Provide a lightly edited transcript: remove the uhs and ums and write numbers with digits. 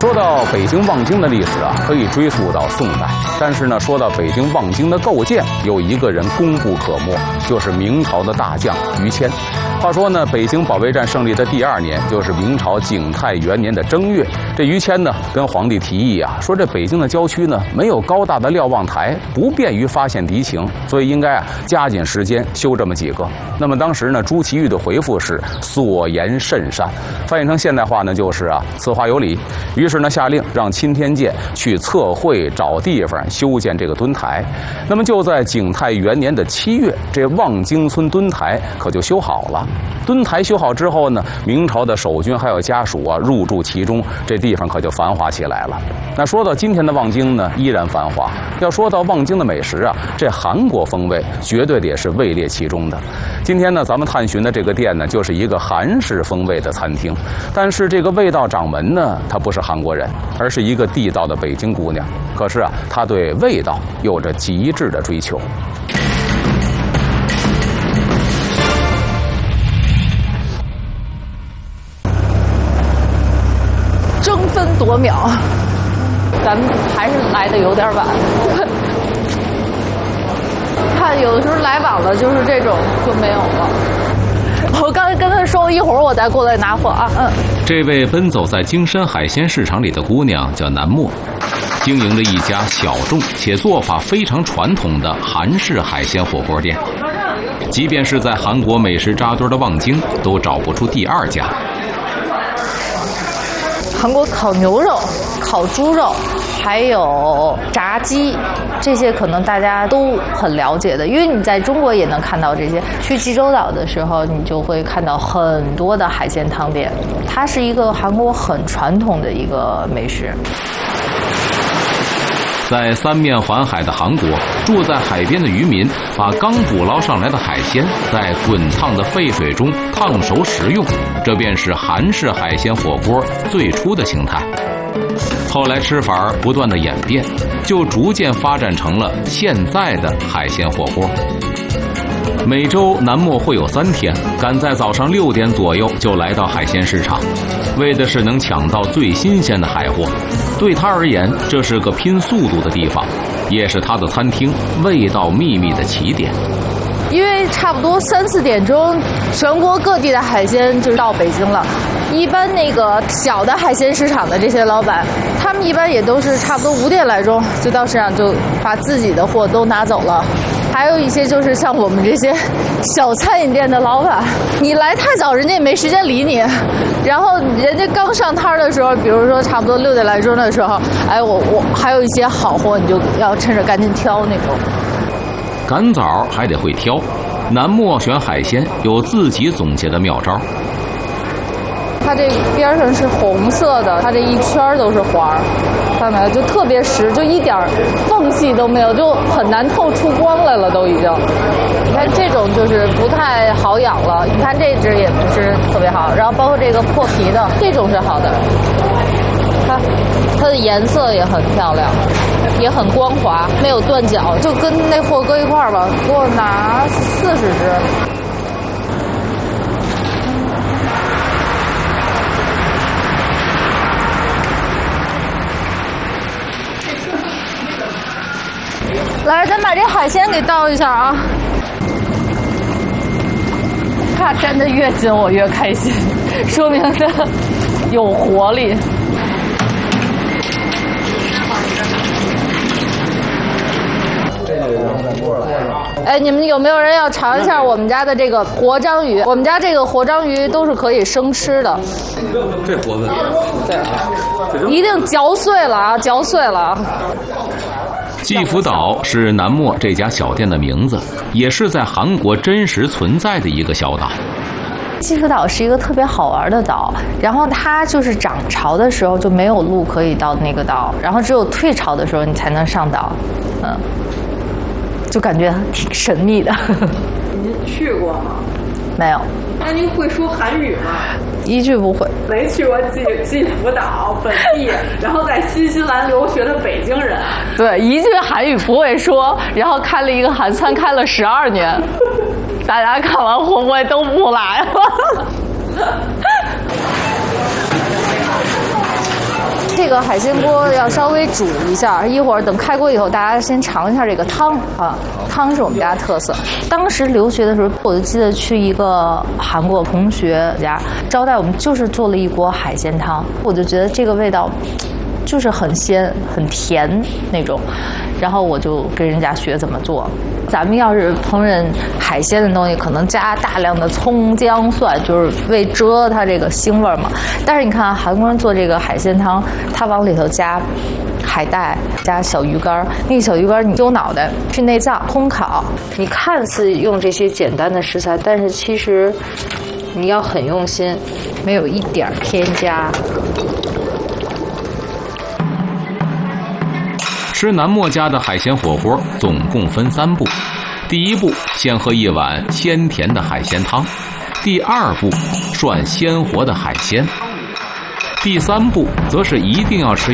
说到北京望京的历史啊，可以追溯到宋代。但是呢，说到北京望京的构建，有一个人功不可没，就是明朝的大将于谦。话说呢，北京保卫战胜利的第2年，就是明朝景泰元年的正月，这于谦呢跟皇帝提议啊，说这北京的郊区呢没有高大的瞭望台，不便于发现敌情，所以应该加紧时间修这么几个。那么当时呢，朱祁钰的回复是所言甚善，翻译成现代话呢就是此话有理。于是呢，下令让钦天监去测绘找地方修建这个墩台。那么就在景泰元年的7月，这望京村墩台可就修好了。墩台修好之后呢，明朝的守军还有家属入住其中，这地方可就繁华起来了。那说到今天的望京呢，依然繁华。要说到望京的美食这韩国风味绝对也是位列其中的。今天呢，咱们探寻的这个店呢，就是一个韩式风味的餐厅。但是这个味道掌门呢，他不是韩国人，而是一个地道的北京姑娘。可是她对味道有着极致的追求。 争分夺秒，咱们还是来的有点晚。看有的时候来晚了，就是这种就没有了。我刚才跟他说，一会儿我再过来拿货啊。 这位奔走在京山海鲜市场里的姑娘叫南墨，经营着一家小众且做法非常传统的韩式海鲜火锅店。即便是在韩国美食扎堆的望京，都找不出第2家。 韩国烤牛肉、烤猪肉，还有炸鸡，这些可能大家都很了解的，因为你在中国也能看到这些。去济州岛的时候，你就会看到很多的海鲜汤店，它是一个韩国很传统的一个美食。 在3面环海的韩国，住在海边的渔民把刚捕捞上来的海鲜在滚烫的沸水中烫熟食用，这便是韩式海鲜火锅最初的形态。后来吃法不断的演变，就逐渐发展成了现在的海鲜火锅。每周南墨会有3天，赶在早上6点左右就来到海鲜市场，为的是能抢到最新鲜的海货。对他而言，这是个拼速度的地方，也是他的餐厅味道秘密的起点。 因为差不多3、4点钟，全国各地的海鲜就到北京了。一般那个小的海鲜市场的这些老板，他们一般也都是差不多5点来钟就到市场，就把自己的货都拿走了。还有一些就是像我们这些小餐饮店的老板，你来太早，人家也没时间理你。然后人家刚上摊的时候，比如说差不多6点来钟的时候，我还有一些好货，你就要趁着赶紧挑那种。 赶早还得会挑，南墨选海鲜有自己总结的妙招。 它这边上是红色的，它这一圈都是花，看到没有？就特别实，就一点缝隙都没有，就很难透出光来了，都已经。你看这种就是不太好养了，你看这只也不是特别好，然后包括这个破皮的，这种是好的。它的颜色也很漂亮，也很光滑，没有断角，就跟那货搁一块儿吧，给我拿40只。来，咱把这海鲜给倒一下啊！它站得越近，我越开心，说明它有活力。哎，你们有没有人要尝一下我们家的这个活章鱼？我们家这个活章鱼都是可以生吃的。 这活的， 对，一定嚼碎了啊，嚼碎了啊！ 济福岛是南墨这家小店的名字，也是在韩国真实存在的一个小岛。 济福岛是一个特别好玩的岛，然后它就是涨潮的时候就没有路可以到那个岛，然后只有退潮的时候你才能上岛，就感觉挺神秘的。 您去过吗？ 没有。 那您会说韩语吗？ 一句不会。 没去过济福岛本地，然后在新西兰留学的北京人， 对，一句韩语不会说，然后开了一个韩餐，开了12年，大家看完会不会都不来了？ 这个海鲜锅要稍微煮一下，一会儿等开锅以后，大家先尝一下这个汤啊。汤是我们家特色。当时留学的时候，我就记得去一个韩国同学家招待我们，就是做了一锅海鲜汤，我就觉得这个味道就是很鲜很甜那种，然后我就跟人家学怎么做。咱们要是烹饪海鲜的东西，可能加大量的葱姜蒜，就是为遮它这个腥味嘛。但是你看韩国人做这个海鲜汤，他往里头加海带，加小鱼干，那个小鱼干你揪脑袋去内脏烘烤。你看似用这些简单的食材，但是其实你要很用心，没有一点添加。 吃南莫家的海鲜火锅总共分3步，第1步先喝一碗鲜甜的海鲜汤，第2步涮鲜活的海鲜，第3步则是一定要吃